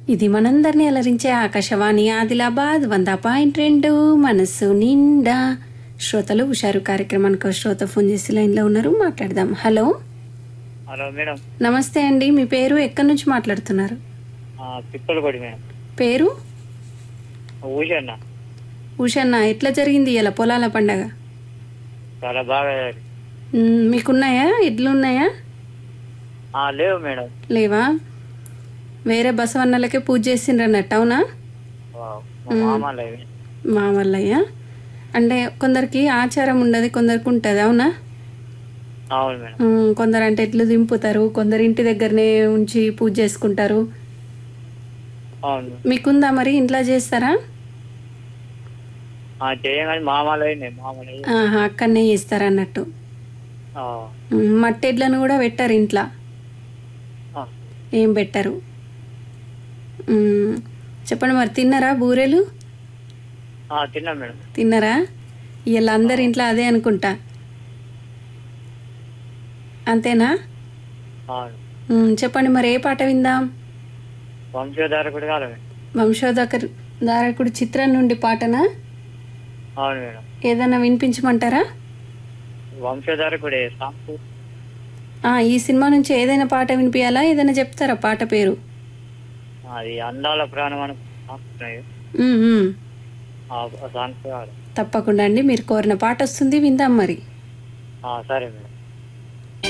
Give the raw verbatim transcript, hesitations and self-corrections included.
ఇది మనందరినీ అలరించే ఆకాశవాణి ఆదిలాబాద్ వంద పాయింట్ రెండు మనస్సు నిండా. శ్రోతలు హుషారు కార్యక్రమానికి శ్రోత ఫోన్ చేసి లైన్ లో ఉన్నారు, మాట్లాడదాం. హలో హలో మేడం, నమస్తే అండి. మీ పేరు ఎక్కడి నుంచి మాట్లాడుతున్నారు? పిప్పలపడి మేడం. పేరు ఊషన్న. ఉషన్న. ఎట్లా జరిగింది ఇలా పొలాల పండగ? చాలా బాగా. మ్, మీకున్నాయా ఎడ్లున్నాయా? ఆ, లేవు మేడం. లేవా? వేరే బసవన్నలకే పూజ చేసిండ్రు అన్నట్టు, అవునా? వావ్, మా మామ లేవు. మా వల్లయ్య అంటే కొందరికి ఆచారం ఉండదు, కొందరికి ఉంటుంది, అవునా? అవును మేడం. ఉమ్, కొందరు అంటే ఎట్లు దింపుతారు, కొందరు ఇంటి దగ్గరనే ఉంచి పూజ చేసుకుంటారు. అవును. మీకుందా మరి? ఇంట్లో చేస్తారా? ఆ, చేయగానే మామలు అయినాయి. మామలు ఆహా, అక్కడనే చేస్తారు అన్నట్టు. ఉమ్, మట్టెడ్లను కూడా పెట్టారు ఇంట్లో? ఏం పెట్టారు. ఉమ్, చెప్పండి మరి, తిన్నారా బూరెలు? తిన్నా మేడం. తిన్నారా? ఇలా అందరు ఇంట్లో అదే అనుకుంటా, అంతేనా? ఉమ్, చెప్పండి మరి, ఏ పాట విందాం? వంశధారకుడు కాదు మేడం. వంశోధకర్ ధారకుడు చిత్రం నుండి పాటనా? అవును మేడం. ఏదైనా వినిపించమంటారా? వంశధారకుడే సాంగ్. ఆ, ఈ సినిమా నుంచి ఏదైనా పాట వినిపించాలా? ఏదైనా చెప్తారా పాట పేరు? అది అందాల ప్రాణం అని సాంగ్. ఉమ్, ఉమ్. సాంగ్ కాదు. తప్పకుండా అండి, మీరు కోరిన పాట వస్తుంది, విందాం మరి. సరే మేడం.